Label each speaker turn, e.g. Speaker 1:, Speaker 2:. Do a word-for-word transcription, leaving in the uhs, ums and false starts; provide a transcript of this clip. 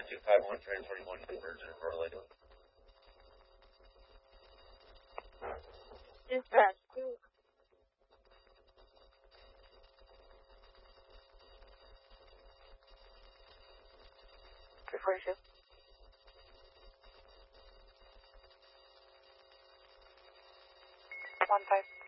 Speaker 1: two five one, transporting one Virgin of Orlando.
Speaker 2: Dispatch two. three forty-two. one five.